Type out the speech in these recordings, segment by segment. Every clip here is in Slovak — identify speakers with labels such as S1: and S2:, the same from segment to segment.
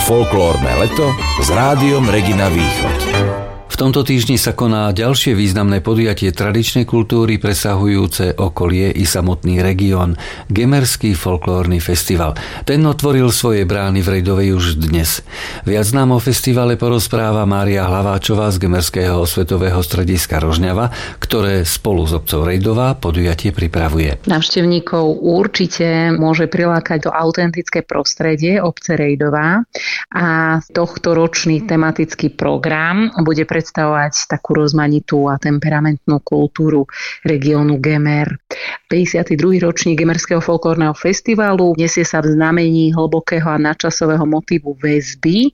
S1: Folklórne leto s rádiom Regina Východ.
S2: V tomto týždni sa koná ďalšie významné podujatie tradičnej kultúry presahujúce okolie i samotný región, Gemerský folklórny festival. Ten otvoril svoje brány v Rejdovej už dnes. Viac nám o festivale porozpráva Mária Hlaváčová z Gemerského osvetového strediska Rožňava, ktoré spolu s obcov Rejdová podujatie pripravuje.
S3: Návštevníkov určite môže prilákať do autentické prostredie obce Rejdová a tohtoročný tematický program bude predstavovať takú rozmanitú a temperamentnú kultúru regiónu Gemer. 52. ročník Gemerského folklórneho festivalu nesie sa v znamení hlbokého a nadčasového motívu väzby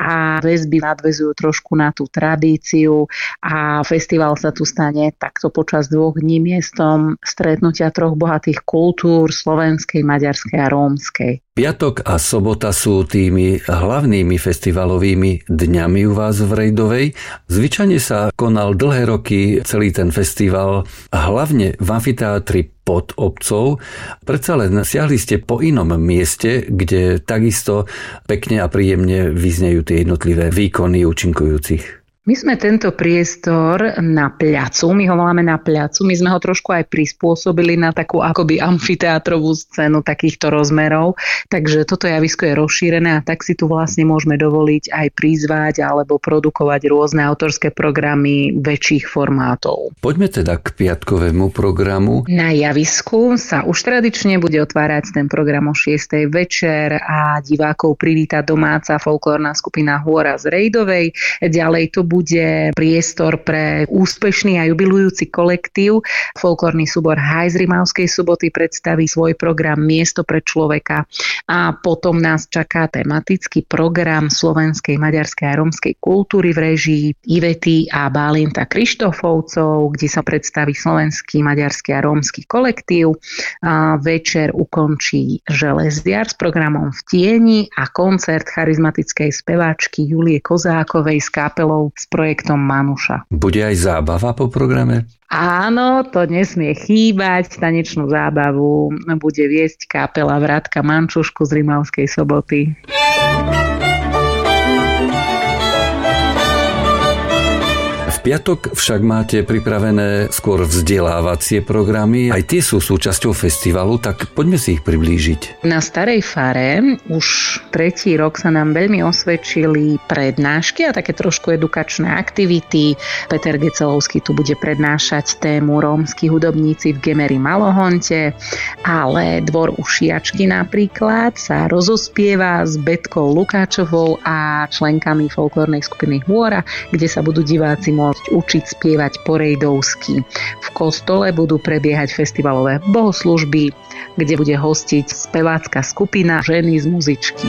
S3: a väzby nadväzujú trošku na tú tradíciu a festival sa tu stane takto počas 2 dní miestom stretnutia 3 bohatých kultúr slovenskej, maďarskej a rómskej.
S2: Piatok a sobota sú tými hlavnými festivalovými dňami u vás v Rejdovej. Zvyčajne sa konal dlhé roky celý ten festival, hlavne v amfiteátri pod obcov. Predsa len siahli ste po inom mieste, kde takisto pekne a príjemne vyznejú tie jednotlivé výkony účinkujúcich.
S3: My sme tento priestor na pľacu, my ho voláme na pľacu, my sme ho trošku aj prispôsobili na takú akoby amfiteátrovú scénu takýchto rozmerov, takže toto javisko je rozšírené a tak si tu vlastne môžeme dovoliť aj prizvať alebo produkovať rôzne autorské programy väčších formátov.
S2: Poďme teda k piatkovému programu.
S3: Na javisku sa už tradične bude otvárať ten program o 6. večer a divákov privíta domáca folklórna skupina Hôra z Rejdovej. Ďalej to bude priestor pre úspešný a jubilujúci kolektív. Folklórny súbor Haj z Rimavskej Soboty predstaví svoj program Miesto pre človeka a potom nás čaká tematický program slovenskej, maďarskej a rómskej kultúry v réžii Ivety a Bálinta Krištofovcov, kde sa predstaví slovenský, maďarský a rómsky kolektív. A večer ukončí Železiar s programom V tieni a koncert charizmatickej speváčky Julie Kozákovej s kapelou s projektom Manuša.
S2: Bude aj zábava po programe?
S3: Áno, to nesmie chýbať. Tanečnú zábavu bude viesť kapela Vratka Mančušku z Rimavskej Soboty.
S2: V piatok však máte pripravené skôr vzdelávacie programy. Aj tie sú súčasťou festivalu, tak poďme si ich priblížiť.
S3: Na Starej fare už 3. rok sa nám veľmi osvedčili prednášky a také trošku edukačné aktivity. Peter Gecelovský tu bude prednášať tému Rómski hudobníci v Gemeri Malohonte, ale Dvor u Šiačky napríklad sa rozospieva s Betkou Lukáčovou a členkami folklórnej skupiny Hôra, kde sa budú diváci môcť učiť spievať po rejdovsky. V kostole budú prebiehať festivalové bohoslužby, kde bude hostiť spevácka skupina Ženy z muzičky.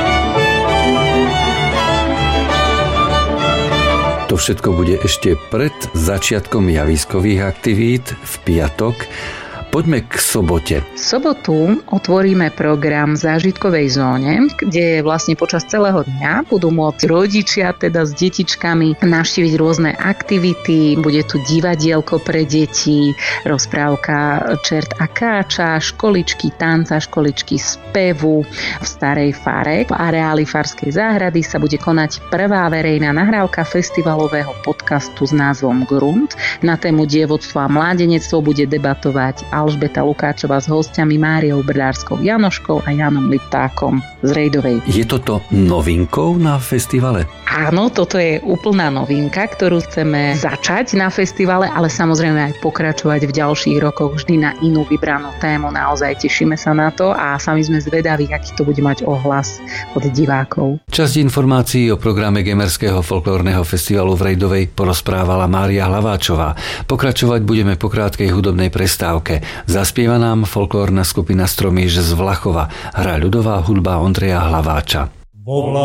S2: To všetko bude ešte pred začiatkom javiskových aktivít v piatok. Poďme k sobote.
S3: V sobotu otvoríme program v zážitkovej zóne, kde vlastne počas celého dňa budú môcť rodičia teda s detičkami navštíviť rôzne aktivity. Bude tu divadielko pre deti, rozprávka Čert a káča, školičky tanca, školičky spevu. V Starej fare v areáli Farskej záhrady sa bude konať prvá verejná nahrávka festivalového podcastu s názvom Grunt. Na tému dievodstvo a mládenectvo bude debatovať Alžbeta Lukáčová s hostiami Máriou Brdárskou Janoškou a Janom Liptákom z Rejdovej.
S2: Je toto novinkou na festivale?
S3: Áno, toto je úplná novinka, ktorú chceme začať na festivale, ale samozrejme aj pokračovať v ďalších rokoch vždy na inú vybranú tému. Naozaj tešíme sa na to a sami sme zvedaví, aký to bude mať ohlas od divákov.
S2: Časť informácií o programe Gemerského folklórneho festivalu v Rejdovej porozprávala Mária Hlaváčová. Pokračovať budeme po krátkej hudobnej prestávke. Zaspieva nám folklórna skupina Stromíž z Vlachova. Hrá ľudová hudba Ondreja Hlaváča.